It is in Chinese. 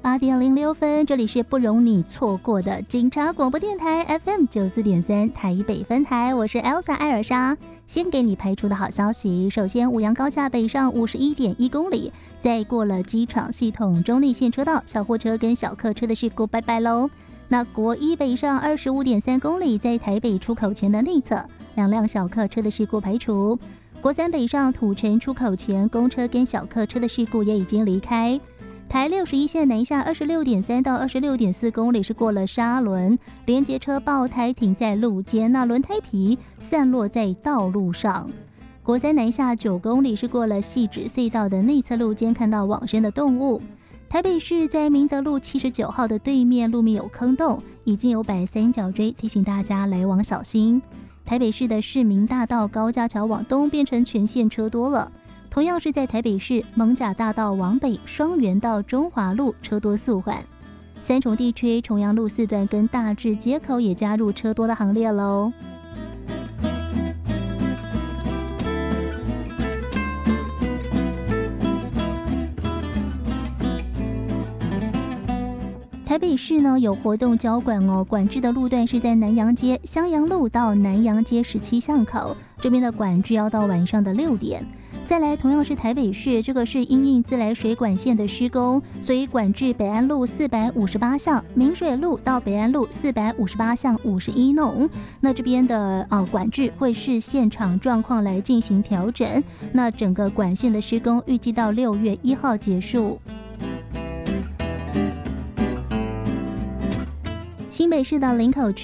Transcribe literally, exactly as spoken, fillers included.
八点零六分，这里是不容你错过的警察广播电台 F M 九四点三台北分台，我是 Elsa 艾尔莎。先给你排除的好消息，首先五羊高架北上五十一点一公里，在过了机场系统中内线车道，小货车跟小客车的事故拜拜喽。那国一北上二十五点三公里，在台北出口前的内侧，两辆小客车的事故排除。国三北上土城出口前，公车跟小客车的事故也已经离开。台六十一线南下二十六点三到二十六点四公里是过了沙轮，连接车爆胎停在路肩，那轮胎皮散落在道路上。国三南下九公里是过了汐止隧道的内侧路肩，看到往生的动物。台北市在明德路七十九号的对面路面有坑洞，已经有摆三角锥，提醒大家来往小心。台北市的市民大道高架桥往东变成全线车多了。同样是在台北市艋舺大道往北，双园到中华路车多速缓。三重地区重阳路四段跟大智街口也加入车多的行列喽。台北市呢有活动交管哦，管制的路段是在南阳街襄阳路到南阳街十七巷口，这边的管制要到晚上的六点。再来，同样是台北市，这个是因应自来水管线的施工，所以管制北安路四百五十八巷、明水路到北安路四百五十八巷五十一弄。那这边的呃管制会视现场状况来进行调整。那整个管线的施工预计到六月一号结束。新北市的林口区